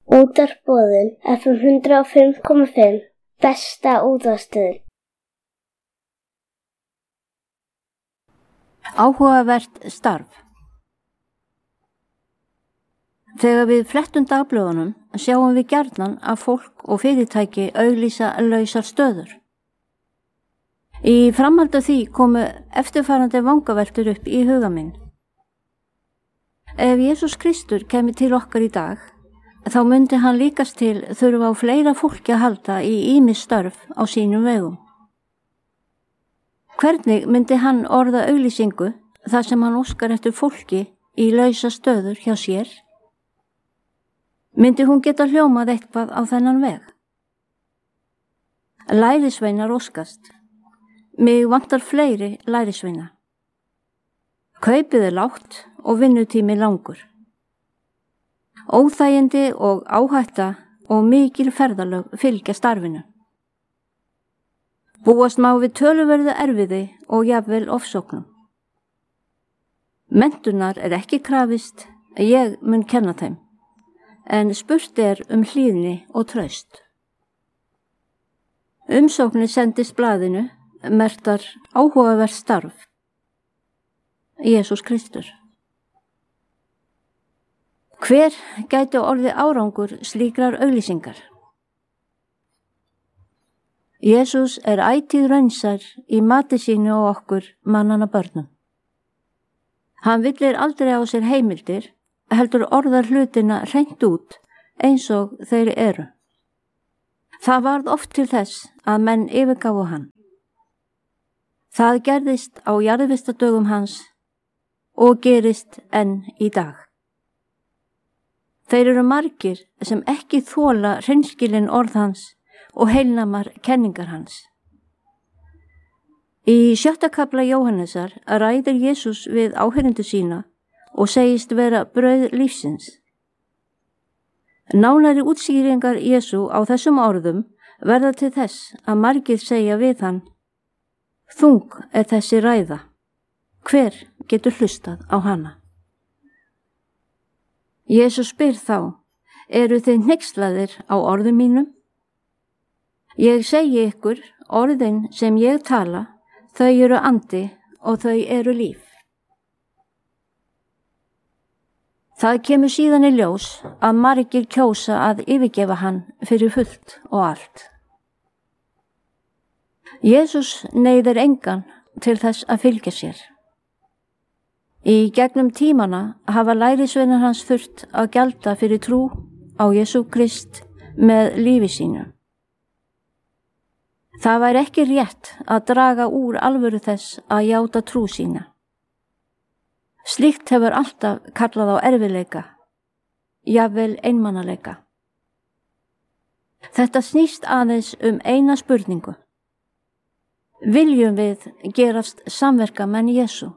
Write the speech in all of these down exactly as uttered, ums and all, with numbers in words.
Útvarpsboðun F M hundrað og fimm komma fimm, besta útvarpsstöðin. Áhugavert starf. Þegar við flettum dagblöðunum sjáum við gjarnan að fólk og fyrirtæki auglýsa lausar stöður. Í framhaldi af því komu eftirfarandi vangaveltur upp í huga minn. Ef Jesús Kristur kemur til okkar í dag, þá myndi hann líkast til þurfa á fleira fólki að halda í ýmis störf á sínum vegum. Hvernig myndi hann orða auglýsingu þar sem hann óskar eftir fólki í lausa stöður hjá sér? Myndi hún geta hljómað eitthvað á þennan veg? Lærisveinar óskast. Mig vantar fleiri lærisveina. Kaupið er lágt og vinnutími langur. Óþægindi og áhætta og mikil ferðalög fylgja starfinu. Búast má við töluverðu erfiði og jafnvel ofsóknum. Menntunar er ekki krafist, ég mun kenna þeim, en spurt er um hlýðni og traust. Umsóknir sendist blaðinu, merktar áhugavert starf. Jesús Kristur. Hver gæti orðið árangur slíkrar auglýsingar? Jesús er ætíð raunsær í mati sínu og okkur mannanna börnum. Hann villir aldrei á sér heimildir, heldur orðar hlutina hreint út eins og þeir eru. Það varð oft til þess að menn yfirgáfu hann. Það gerðist á jarðvistadögum hans og gerist enn í dag. Þeir eru margir sem ekki þola hreinskilin orð hans og heilnamar kenningar hans. Í sjötta kafla Jóhannesar ræðir Jesús við áheyrendur sína og segist vera brauð lífsins. Nánari útskýringar Jesú á þessum orðum verða til þess að margir segja við hann: Þung er þessi ræða. Hver getur hlustað á hana? Jesús spyr þá: Eru þið hneykslaðir á orðum mínum? Ég segi ykkur, orðin sem ég tala, þau eru andi og þau eru líf. Það kemur síðan í ljós að margir kjósa að yfirgefa hann fyrir fullt og allt. Jesús neyðir engan til þess að fylgja sér. Í gegnum tímana hafa lærisveinar hans þurft að gjalda fyrir trú á Jesú Krist með lífi sínu. Það væri ekki rétt að draga úr alvöru þess að játa trú sína. Slíkt hefur alltaf kallað á erfiðleika, jafnvel einmanaleika. Þetta snýst aðeins um eina spurningu. Viljum við gerast samverkamenn Jesú?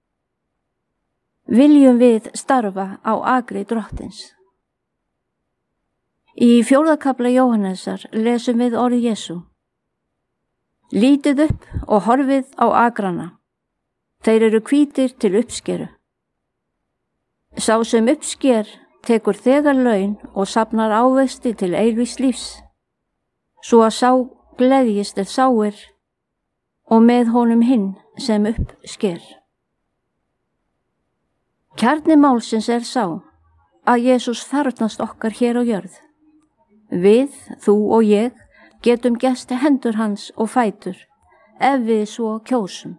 Viljum við starfa á akri drottins? Í fjórða kafla Jóhannesar lesum við orð Jesú. Lítið upp og horfið á agrana. Þeir eru hvítir til uppskeru. Sá sem uppsker tekur þegar laun og safnar ávexti til eilífs lífs, svo að sá gleðjist er sáir og með honum hinn sem uppsker. Kjarni málsins er sá að Jesús þarfnast okkar hér á jörð. Við, þú og ég, getum gest hendur hans og fætur, ef við svo kjósum.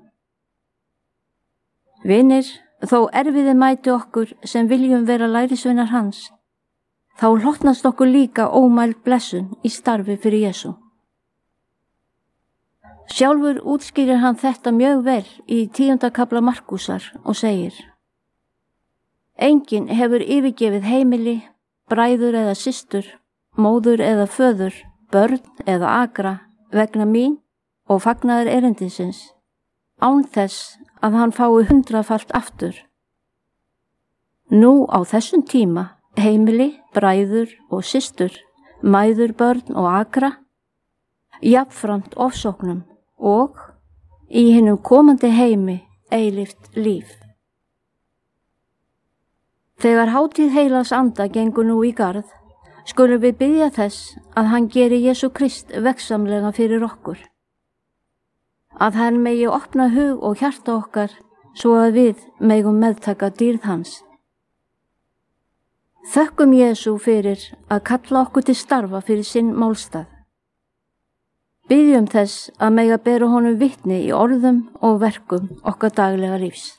Vinir, þó erfiði mæti okkur sem viljum vera lærisveinar hans, þá hlotnast okkur líka ómæld blessun í starfi fyrir Jesú. Sjálfur útskýrir hann þetta mjög vel í tíunda kafla Markúsar og segir: Enginn hefur yfirgefið heimili, bræður eða systur, móður eða föður, börn eða akra vegna mín og fagnaðar erindisins, án þess að hann fái hundraðfalt aftur. Nú á þessum tíma heimili, bræður og systur, mæður, börn og akra, jafnframt ofsóknum og í hinum komandi heimi eilíft líf. Þegar hátíð heilags anda gengur nú í garð, skulum við biðja þess að hann geri Jesú Krist veggsamlega fyrir okkur. Að hann megi opna hug og hjarta okkar svo að við megum meðtaka dýrð hans. Þökkum Jesú fyrir að kalla okkur til starfa fyrir sinn málstað. Biðjum þess að mega bera honum vitni í orðum og verkum okkar daglega lífs.